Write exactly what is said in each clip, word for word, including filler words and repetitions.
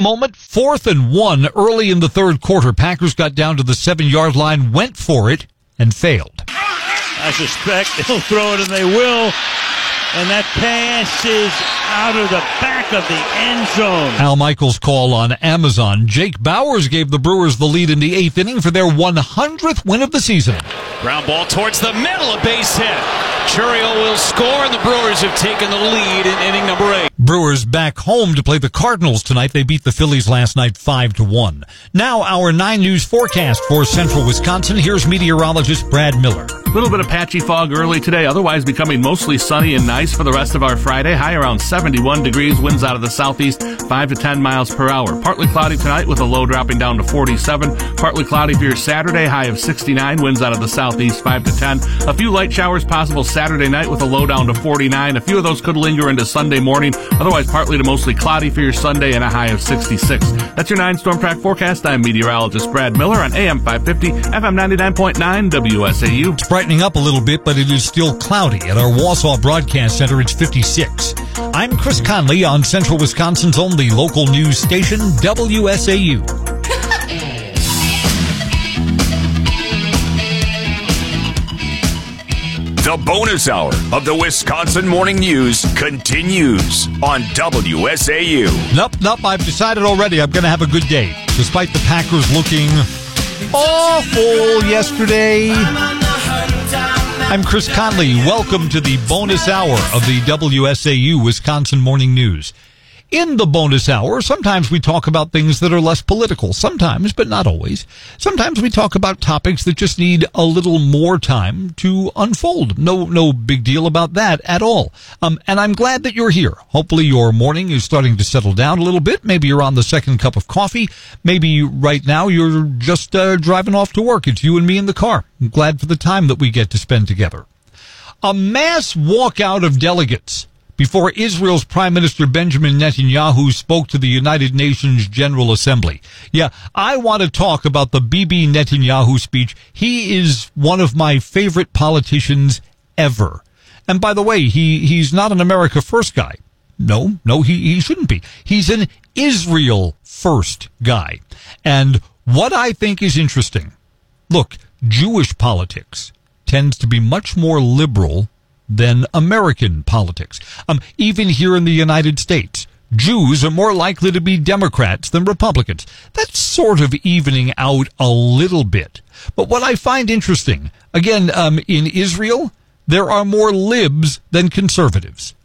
moment, fourth and one early in the third quarter. Packers got down to the seven-yard line, went for it, and failed. I suspect they'll throw it, and they will. And that pass is out of the back of the end zone. Al Michaels' call on Amazon. Jake Bowers gave the Brewers the lead in the eighth inning for their one hundredth win of the season. Ground ball towards the middle, a base hit. Churiel will score, and the Brewers have taken the lead in inning number eight. Brewers back home to play the Cardinals tonight. They beat the Phillies last night five to one. Now our nine News forecast for central Wisconsin. Here's meteorologist Brad Miller. A little bit of patchy fog early today, otherwise becoming mostly sunny and nice for the rest of our Friday. High around seventy-one degrees, winds out of the southeast, five to ten miles per hour. Partly cloudy tonight with a low dropping down to forty-seven. Partly cloudy for your Saturday, high of sixty-nine, winds out of the southeast, five to ten. A few light showers possible Saturday night with a low down to forty-nine. A few of those could linger into Sunday morning. Otherwise, partly to mostly cloudy for your Sunday and a high of sixty-six. That's your nine Storm Track forecast. I'm meteorologist Brad Miller on A M five fifty, F M ninety-nine point nine, W S A U. It's brightening up a little bit, but it is still cloudy. At our Wausau Broadcast Center, it's fifty-six. I'm Chris Conley on Central Wisconsin's only local news station, W S A U. The bonus hour of the Wisconsin Morning News continues on W S A U. Nope, nope, I've decided already I'm going to have a good day. Despite the Packers looking awful yesterday. I'm Chris Conley. Welcome to the bonus hour of the W S A U Wisconsin Morning News. In the bonus hour, sometimes we talk about things that are less political. Sometimes, but not always. Sometimes we talk about topics that just need a little more time to unfold. No, no big deal about that at all. Um, and I'm glad that you're here. Hopefully your morning is starting to settle down a little bit. Maybe you're on the second cup of coffee. Maybe right now you're just uh, driving off to work. It's you and me in the car. I'm glad for the time that we get to spend together. A mass walkout of delegates before Israel's Prime Minister Benjamin Netanyahu spoke to the United Nations General Assembly. Yeah, I want to talk about the Bibi Netanyahu speech. He is one of my favorite politicians ever. And by the way, he, he's not an America First guy. No, no, he, he shouldn't be. He's an Israel First guy. And what I think is interesting, look, Jewish politics tends to be much more liberal than American politics. Um, even here in the United States, Jews are more likely to be Democrats than Republicans. That's sort of evening out a little bit. But what I find interesting, again, um, in Israel, there are more libs than conservatives.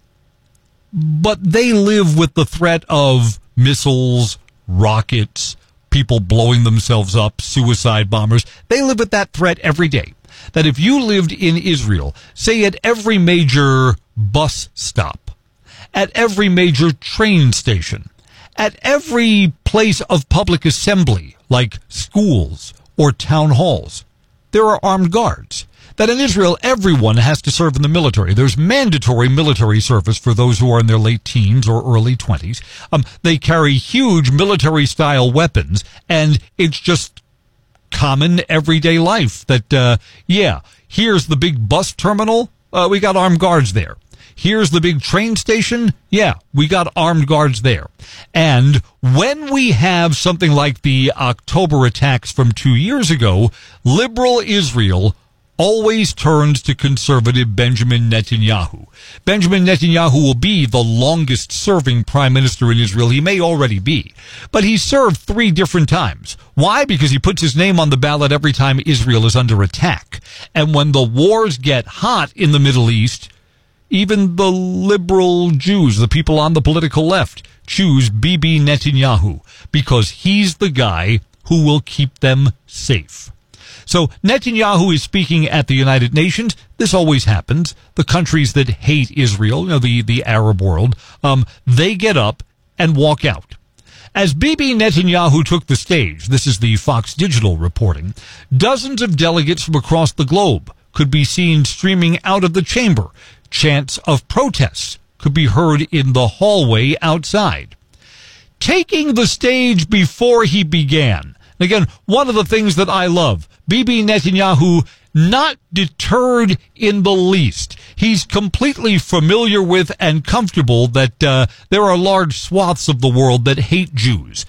But they live with the threat of missiles, rockets, people blowing themselves up, suicide bombers. They live with that threat every day. That if you lived in Israel, say at every major bus stop, at every major train station, at every place of public assembly, like schools or town halls, there are armed guards. That in Israel, everyone has to serve in the military. There's mandatory military service for those who are in their late teens or early twenties. Um, they carry huge military-style weapons, and it's just common everyday life that, uh, yeah, here's the big bus terminal. Uh, we got armed guards there. Here's the big train station. Yeah, we got armed guards there. And when we have something like the October attacks from two years ago, liberal Israel always turns to conservative Benjamin Netanyahu. Benjamin Netanyahu will be the longest-serving prime minister in Israel. He may already be. But he served three different times. Why? Because he puts his name on the ballot every time Israel is under attack. And when the wars get hot in the Middle East, even the liberal Jews, the people on the political left, choose Bibi Netanyahu because he's the guy who will keep them safe. So Netanyahu is speaking at the United Nations. This always happens. The countries that hate Israel, you know, the, the Arab world, um, they get up and walk out. As Bibi Netanyahu took the stage, this is the Fox Digital reporting, dozens of delegates from across the globe could be seen streaming out of the chamber. Chants of protests could be heard in the hallway outside. Taking the stage before he began. Again, one of the things that I love, Bibi Netanyahu not deterred in the least. He's completely familiar with and comfortable that uh, there are large swaths of the world that hate Jews.